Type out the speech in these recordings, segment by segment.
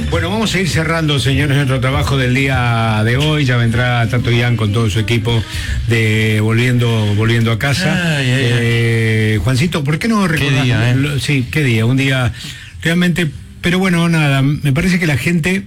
Bueno, vamos a ir cerrando, señores, nuestro trabajo del día de hoy. Ya vendrá Tato Ian con todo su equipo de volviendo a casa. Juancito, ¿por qué no recordás? ¿Qué día, Sí, qué día, un día realmente, pero bueno, nada, me parece que la gente,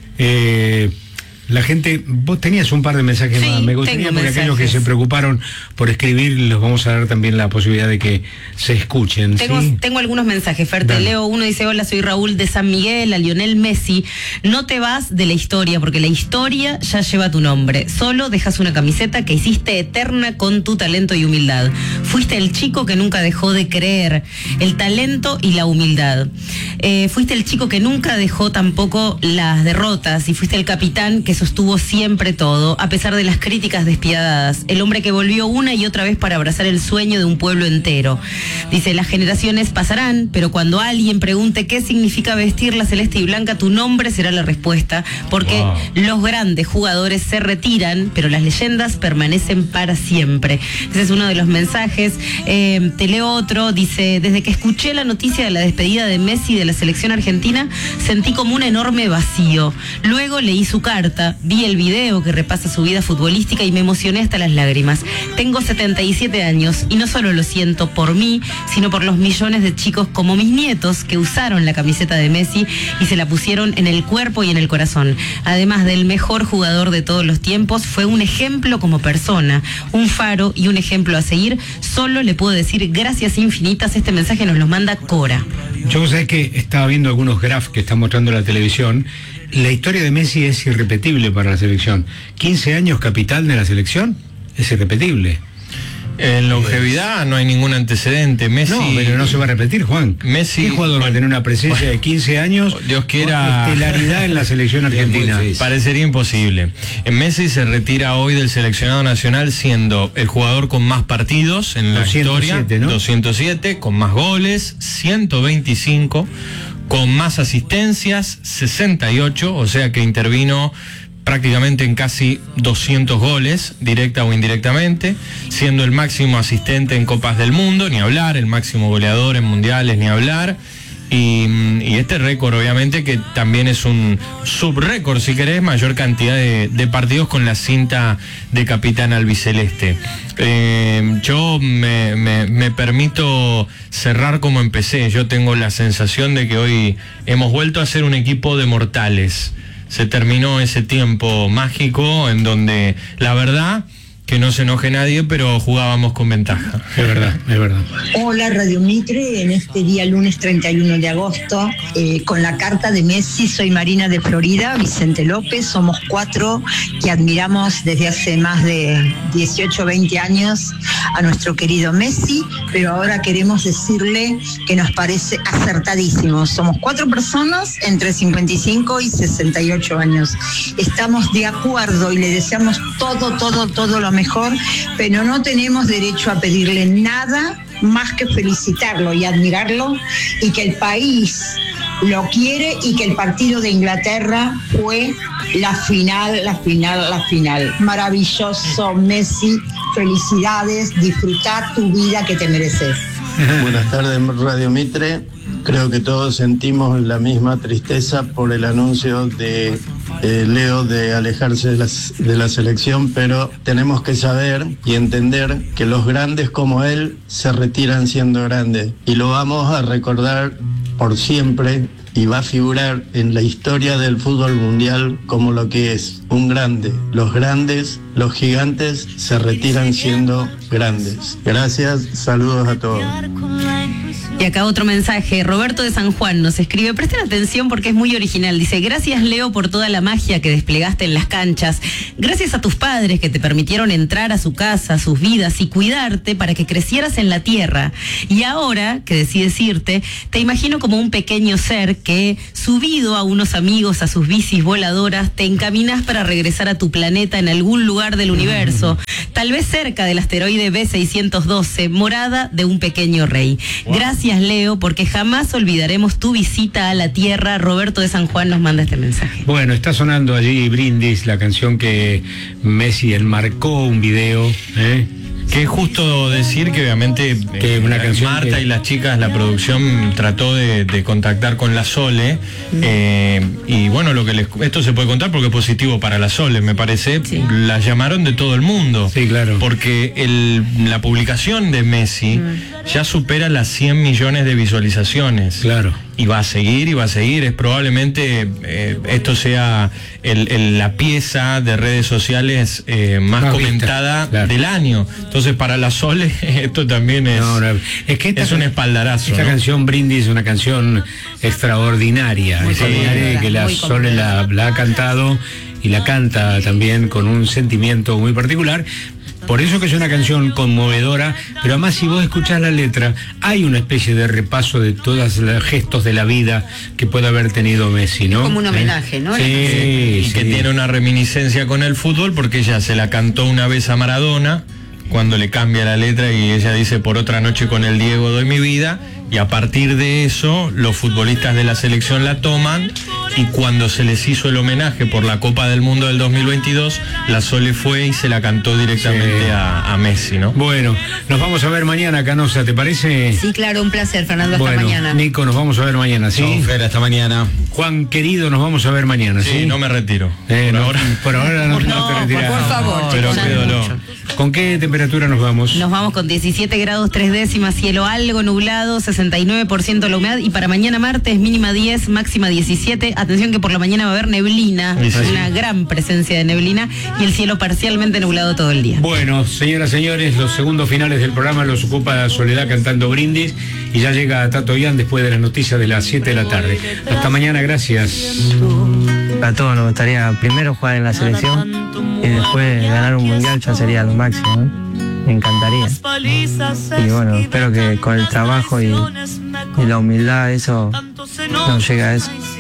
vos tenías un par de mensajes más, me gustaría porque aquellos que se preocuparon por escribir, les vamos a dar también la posibilidad de que se escuchen. Tengo algunos mensajes, Fer, te leo. Uno dice: hola, soy Raúl de San Miguel, a Lionel Messi, no te vas de la historia, porque la historia ya lleva tu nombre, solo dejas una camiseta que hiciste eterna con tu talento y humildad. Fuiste el chico que nunca dejó de creer, el talento y la humildad. Fuiste el chico que nunca dejó tampoco las derrotas, y fuiste el capitán que sostuvo siempre todo, a pesar de las críticas despiadadas. El hombre que volvió una y otra vez para abrazar el sueño de un pueblo entero. Dice: las generaciones pasarán, pero cuando alguien pregunte qué significa vestir la celeste y blanca, tu nombre será la respuesta, porque los grandes jugadores se retiran, pero las leyendas permanecen para siempre. Ese es uno de los mensajes. Te leo otro, dice: desde que escuché la noticia de la despedida de Messi de la selección argentina, sentí como un enorme vacío. Luego leí su carta, vi el video que repasa su vida futbolística y me emocioné hasta las lágrimas. Tengo 77 años y no solo lo siento por mí, sino por los millones de chicos como mis nietos que usaron la camiseta de Messi y se la pusieron en el cuerpo y en el corazón. Además del mejor jugador de todos los tiempos, fue un ejemplo como persona, un faro y un ejemplo a seguir. Solo le puedo decir gracias infinitas. Este mensaje nos lo manda Cora. Yo sé que estaba viendo algunos graphs que está mostrando la televisión. La historia de Messi es irrepetible para la selección. 15 años capital de la selección, es irrepetible. En longevidad no hay ningún antecedente. Messi, no, pero no se va a repetir, Juan. Messi, ¿qué jugador va a tener una presencia de 15 años? Dios quiera. Estelaridad en la selección argentina. Parecería imposible. Messi se retira hoy del seleccionado nacional siendo el jugador con más partidos en la historia, ¿no? 207, con más goles, 125, con más asistencias, 68, o sea que intervino prácticamente en casi 200 goles, directa o indirectamente, siendo el máximo asistente en Copas del Mundo, ni hablar, el máximo goleador en mundiales, ni hablar, y este récord obviamente que también es un subrécord, si querés, mayor cantidad de partidos con la cinta de capitán albiceleste. Yo me permito cerrar como empecé. Yo tengo la sensación de que hoy hemos vuelto a ser un equipo de mortales. Se terminó ese tiempo mágico en donde, la verdad, que no se enoje nadie, pero jugábamos con ventaja. Es verdad, es verdad. Hola Radio Mitre, en este día lunes 31 de agosto, con la carta de Messi. Soy Marina de Florida, Vicente López. Somos 4 que admiramos desde hace más de 18 o 20 años a nuestro querido Messi, pero ahora queremos decirle que nos parece acertadísimo. Somos 4 personas entre 55 y 68 años. Estamos de acuerdo y le deseamos todo lo mejor, pero no tenemos derecho a pedirle nada más que felicitarlo y admirarlo, y que el país lo quiere, y que el partido de Inglaterra fue la final. Maravilloso, Messi, felicidades, disfrutar tu vida que te mereces. Buenas tardes, Radio Mitre. Creo que todos sentimos la misma tristeza por el anuncio de Leo de alejarse de la selección, pero tenemos que saber y entender que los grandes como él se retiran siendo grandes, y lo vamos a recordar por siempre, y va a figurar en la historia del fútbol mundial como lo que es un grande. Los grandes, los gigantes, se retiran siendo grandes. Gracias, saludos a todos. Y acá otro mensaje. Roberto de San Juan nos escribe: presten atención porque es muy original. Dice: gracias, Leo, por toda la magia que desplegaste en las canchas. Gracias a tus padres que te permitieron entrar a su casa, a sus vidas y cuidarte para que crecieras en la tierra. Y ahora que decides irte, te imagino como un pequeño ser que, subido a unos amigos a sus bicis voladoras, te encaminas para regresar a tu planeta en algún lugar del universo, tal vez cerca del asteroide B612, morada de un pequeño rey. Gracias, Leo, porque jamás olvidaremos tu visita a la Tierra. Roberto de San Juan nos manda este mensaje. Bueno, está sonando allí Brindis, la canción que Messi enmarcó un video, Que es justo decir que obviamente que una canción Marta y las chicas, la producción trató de contactar con la Sole, y bueno, esto se puede contar porque es positivo para la Sole, me parece. Sí. La llamaron de todo el mundo. Sí, claro. Porque la publicación de Messi ya supera las 100 millones de visualizaciones. Claro. Y va a seguir. Es probablemente esto sea la pieza de redes sociales más comentada del año. Entonces para la Sole esto también es, es que es un espaldarazo. Esta canción Brindis es una canción extraordinaria. Que la Sole la ha cantado y la canta también con un sentimiento muy particular. Por eso que es una canción conmovedora, pero además si vos escuchás la letra, hay una especie de repaso de todos los gestos de la vida que puede haber tenido Messi, ¿no? Como un homenaje, ¿no? Sí, y que tiene una reminiscencia con el fútbol, porque ella se la cantó una vez a Maradona, cuando le cambia la letra y ella dice: por otra noche con el Diego doy mi vida, y a partir de eso los futbolistas de la selección la toman, y cuando se les hizo el homenaje por la Copa del Mundo del 2022, la Sole fue y se la cantó directamente a Messi, ¿no? Bueno, nos vamos a ver mañana, Canosa, ¿te parece? Sí, claro, un placer, Fernando, hasta mañana. Nico, nos vamos a ver mañana, ¿sí? No, Fer, hasta mañana. Juan, querido, nos vamos a ver mañana, ¿sí? Sí, no me retiro. Por ahora no te retirás. Por favor, pero qué dolor. ¿Con qué temperatura nos vamos? Nos vamos con 17 grados 3 décimas, cielo algo nublado, 69% la humedad, y para mañana martes mínima 10, máxima 17. Atención que por la mañana va a haber neblina, una gran presencia de neblina, y el cielo parcialmente nublado todo el día. Bueno, señoras, señores, los segundos finales del programa los ocupa Soledad cantando Brindis, y ya llega Tato Ian después de las noticias de las 7 de la tarde. Hasta mañana, gracias. A todos nos gustaría primero jugar en la selección y después ganar un mundial, ya sería lo máximo, ¿eh? Me encantaría. Y bueno, espero que con el trabajo y la humildad eso nos llegue a eso.